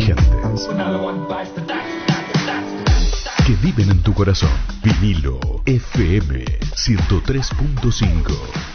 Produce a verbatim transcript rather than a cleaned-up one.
vigentes que viven en tu corazón. Vinilo F M ciento tres punto cinco.